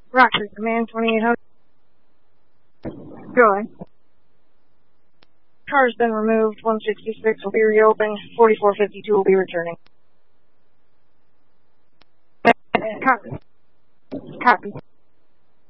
Rockford, command 2800. Go ahead. Car's been removed. 166 will be reopened. 4452 will be returning. Copy. Copy.